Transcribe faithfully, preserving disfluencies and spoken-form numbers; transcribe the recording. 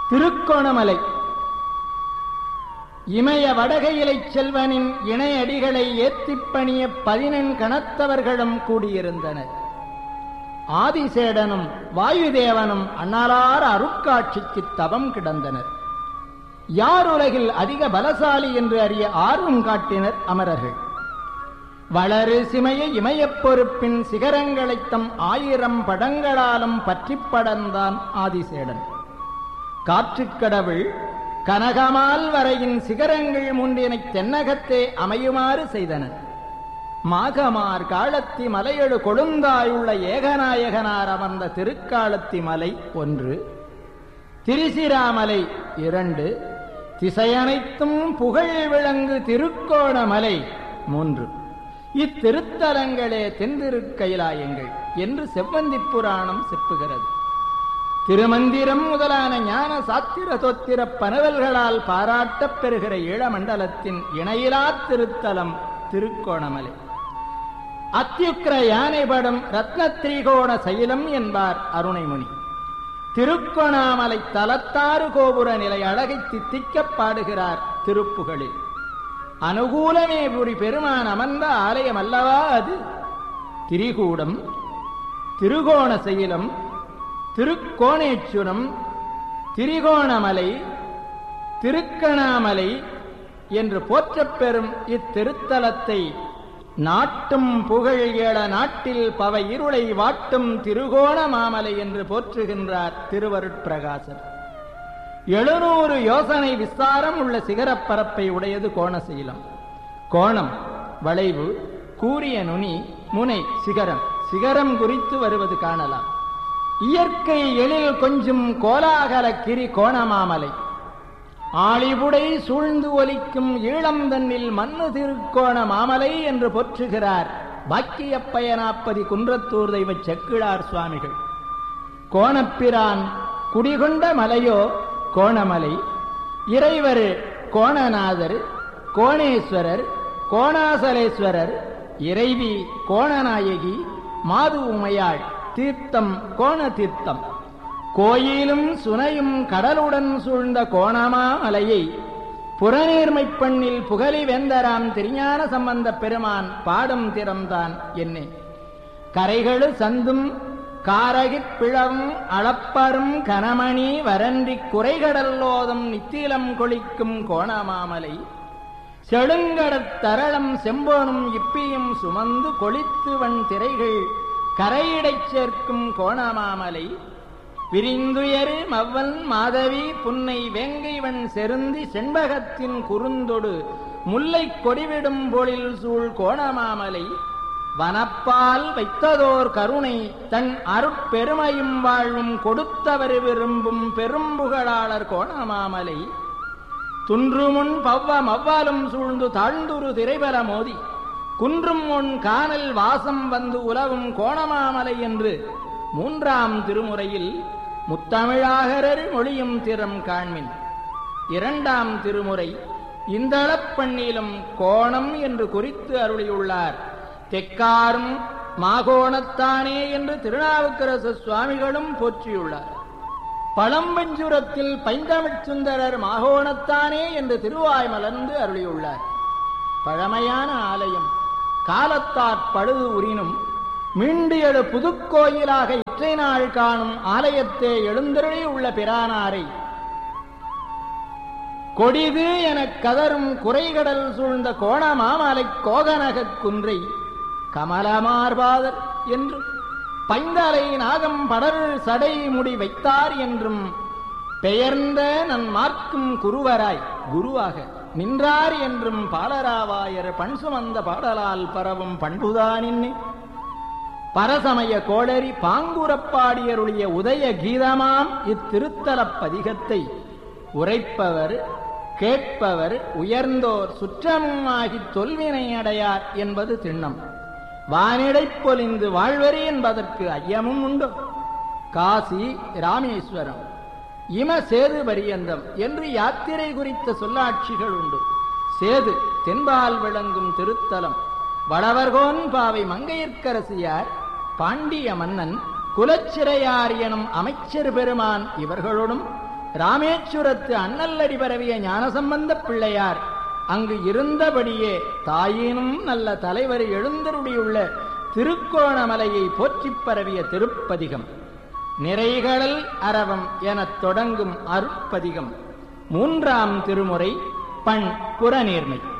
திருக்கோணமலை இமய வடகையிலை செல்வனின் இணையடிகளை ஏத்திப்பணிய பதினெண் கணத்தவர்களும் கூடியிருந்தனர். ஆதிசேடனும் வாயுதேவனும் அண்ணலார் அருட்காட்சிக்கு தவம் கிடந்தனர். யார் உலகில் அதிக பலசாலி என்று அறிய ஆர்வம் காட்டினர் அமரர்கள். வளரு சிமைய இமயப் பொறுப்பின் சிகரங்களைத் தம் ஆயிரம் படங்களாலும் பற்றி படர்ந்தான் ஆதிசேடன். காற்றுக்கடவுள் கனகமால் வரையின் சிகரங்கள் மூன்றினை தென்னகத்தே அமையுமாறு செய்தனர். மாகமார் காலத்தி மலையெழு கொழுந்தாயுள்ள ஏகநாயகனார் அமர்ந்த திருக்காலத்தி மலை ஒன்று, திரிசிராமலை இரண்டு, திசையனைத்தும் புகழ் விளங்கு திருக்கோணமலை மூன்று. இத்திருத்தலங்களே தென்திருக்கைலாயங்கள் என்று செவ்வந்தி புராணம் செப்புகிறது. திருமந்திரம் முதலான ஞான சாத்திர தோத்திர பனவல்களால் பாராட்டப் பெறுகிற ஈழமண்டலத்தின் இணையிலா திருத்தலம் திருக்கோணமலை. அத்தியுக்கிர யானைபடும் ரத்ன திரிகோண சைலம் என்பார் அருணைமுனி. திருக்கோணாமலை தலத்தாறு கோபுர நிலை அழகை தித்திக்கப் பாடுகிறார் திருப்புகளில். அனுகூலமே புரி பெருமான் அமர்ந்த ஆலயம் அல்லவா அது. திரிகூடம், திருகோண சைலம், திருக்கோணேச்சுரம், திரிகோணமலை, திருக்கணாமலை என்று போற்றப் பெறும் இத்திருத்தலத்தை நாட்டும் புகழ் ஏழ நாட்டில் பவ இருளை வாட்டும் திருகோண மாமலை என்று போற்றுகின்றார் திருவருட்பிரகாசர். எழுநூறு யோசனை விஸ்தாரம் உள்ள சிகரப்பரப்பை உடையது கோணசீலம். கோணம் வளைவு, கூரிய நுனி, முனை சிகரம். சிகரம் குறித்து வருவது காணலாம். இயற்கை எழில் கொஞ்சும் கோலாகல கிரி கோணமாமலை. ஆளிபுடை சூழ்ந்து ஒலிக்கும் ஈழம் தன்னில் மண்ணு திருக்கோண மாமலை என்று போற்றுகிறார் பாக்கியப்பயனாப்பதி குன்றத்தூர் தெய்வ செக்கிழார் சுவாமிகள். கோணப்பிரான் குடிகொண்ட மலையோ கோணமலை. இறைவர் கோணநாதர், கோணேஸ்வரர், கோணாசலேஸ்வரர், இறைவி கோணநாயகி, மாது உமையாள். தீர்த்தம் கோண தீர்த்தம். கோயிலும் சுனையும் கடலுடன் சூழ்ந்த கோணமாமலையை புறநீர்மைப் பண்ணில் புகழி வேந்தராம் திருஞான சம்பந்த பெருமான் பாடும் திறம்தான் என்னே. கரைகளு சந்தும் காரகிப் பிளவும் அளப்பரும் கனமணி வரன்றி குறைகடல்லோதும் நித்திலம் கொளிக்கும் கோணமாமலை. செழுங்கடத் தரளம் செம்போனும் இப்பியும் சுமந்து கொளித்து வன் திரைகள் கரையிடைச் சேர்க்கும் கோணமாமலை. விரிந்துயரு மவ்வன் மாதவி புன்னை வேங்கைவன் செருந்தி செண்பகத்தின் குறுந்தொடு முல்லை கொடிவிடும் பொழில் சூழ் கோணமாமலை. வனப்பால் வைத்ததோர் கருணை தன் அருட்பெருமையும் வாழ்வும் கொடுத்தவர் விரும்பும் பெரும்புகழாளர் கோணமாமலை. துன்றுமுன் பவ்வ மவ்வாலும் சூழ்ந்து தாழ்ந்துரு திரைபல மோதி குன்றும் முன் காணல் வாசம் வந்து உலவும் கோணமாமலை என்று மூன்றாம் திருமுறையில் முத்தமிழாகரர் மொழியும் திறம் காண்மின். இரண்டாம் திருமுறை இந்தளப்பண்ணிலும் கோணம் என்று குறித்து அருளியுள்ளார். தெக்காரும் மாகோணத்தானே என்று திருநாவுக்கரசு சுவாமிகளும் போற்றியுள்ளார். பழம்பஞ்சுரத்தில் பைந்தமிழ் சுந்தரர் மாகோணத்தானே என்று திருவாய் மலர்ந்து அருளியுள்ளார். பழமையான ஆலயம் காலத்தாற் பழுது உறினும் மீண்டு எழு புதுக்கோயிலாக இற்றை நாள் காணும் ஆலயத்தே எழுந்தருளி உள்ள பிரானாரை கொடிது எனக் கதரும் குறைகடல் சூழ்ந்த கோணமாமலை கோகனகக் குன்றை கமலமார்பாதர் என்றும் பைந்தலை நாகம் படர் சடை முடி வைத்தார் என்றும் பெயர்ந்த நன் மார்க்கும் குருவராய் குருவாக நின்றார் என்றும் பாலராவாயர் பண் சுமந்த பாடலால் பரவும் பண்புதானின்னே. பரசமய கோளரி பாங்குரப்பாடியருடைய உதய கீதமாம் இத்திருத்தலப் பதிகத்தை உரைப்பவர் கேட்பவர் உயர்ந்தோர் சுற்றமாகித் தொல்வினை அடையார் என்பது திண்ணம். வானிடைப் பொலிந்து வாழ்வரி என்பதற்கு ஐயமும் உண்டு. காசி, ராமேஸ்வரம், இம சேது பரியந்தம் என்று யாத்திரை குறித்த சொல்லாட்சிகள் உண்டு. சேது தென்பால் விளங்கும் திருத்தலம். வடவர்கோன் பாவை மங்கையர்க்கரசியார், பாண்டிய மன்னன், குலச்சிறையார் எனும் அமைச்சர் பெருமான் இவர்களோடும் ராமேஸ்வரத்து அண்ணல்லடி பரவிய ஞானசம்பந்தப் பிள்ளையார் அங்கு இருந்தபடியே தாயினும் நல்ல தலைவர் எழுந்தருளியுள்ள திருக்கோணமலையை போற்றிப் பரவிய திருப்பதிகம். நிறைகளல் அரவம் எனத் தொடங்கும் அருட்பதிகம். மூன்றாம் திருமுறை. பண் புறநீர்மை.